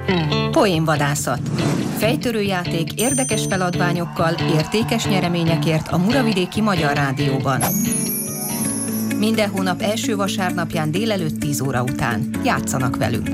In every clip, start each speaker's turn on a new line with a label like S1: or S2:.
S1: Poénvadászat. Fejtörő játék érdekes feladványokkal, értékes nyereményekért a Muravidéki Magyar Rádióban. Minden hónap első vasárnapján délelőtt 10 óra után. Játszanak velünk!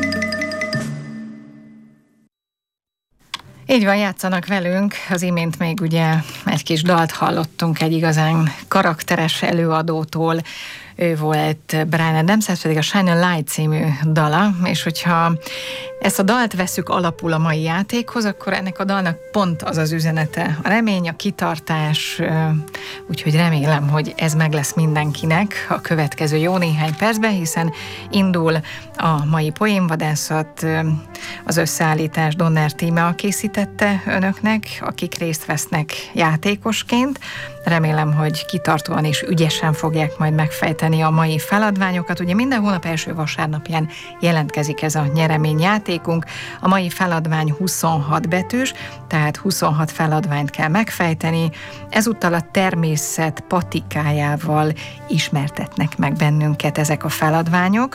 S2: Így van, játszanak velünk. Az imént még ugye egy kis dalt hallottunk egy igazán karakteres előadótól. Ő volt Bryan Adams, ez pedig a Shine a Light című dala, és hogyha ezt a dalt veszük alapul a mai játékhoz, akkor ennek a dalnak pont az az üzenete. A remény, a kitartás, úgyhogy remélem, hogy ez meg lesz mindenkinek a következő jó néhány percben, hiszen indul a mai poénvadászat, az összeállítás Donner Tímea készítette önöknek, akik részt vesznek játékosként. Remélem, hogy kitartóan és ügyesen fogják majd megfejteni a mai feladványokat. Ugye minden hónap első vasárnapján jelentkezik ez a nyereményjátékunk. A mai feladvány 26 betűs, tehát 26 feladványt kell megfejteni. Ezúttal a természet patikájával ismertetnek meg bennünket ezek a feladványok.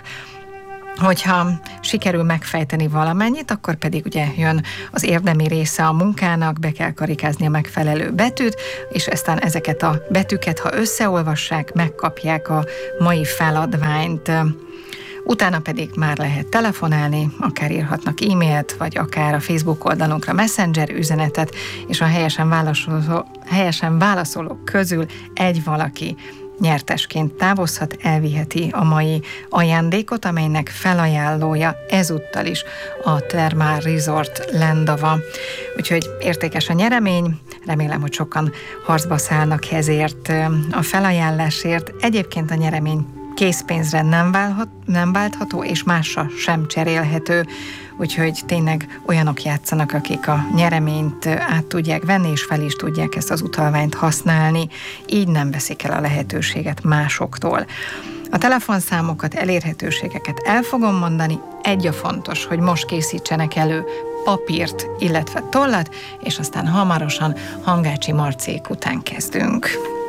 S2: Hogyha sikerül megfejteni valamennyit, akkor pedig ugye jön az érdemi része a munkának, be kell karikázni a megfelelő betűt, és aztán ezeket a betűket, ha összeolvassák, megkapják a mai feladványt. Utána pedig már lehet telefonálni, akár írhatnak e-mailt, vagy akár a Facebook oldalunkra Messenger üzenetet, és a helyesen válaszolók közül egy valaki nyertesként távozhat, elviheti a mai ajándékot, amelynek felajánlója ezúttal is a Thermal Resort Lendava. Úgyhogy értékes a nyeremény, remélem, hogy sokan harcba szállnak ezért a felajánlásért. Egyébként a nyeremény készpénzre nem váltható, és másra sem cserélhető, úgyhogy tényleg olyanok játszanak, akik a nyereményt át tudják venni, és fel is tudják ezt az utalványt használni, így nem veszik el a lehetőséget másoktól. A telefonszámokat, elérhetőségeket el fogom mondani, egy a fontos, hogy most készítsenek elő papírt, illetve tollat, és aztán hamarosan Hangácsi Marcék után kezdünk.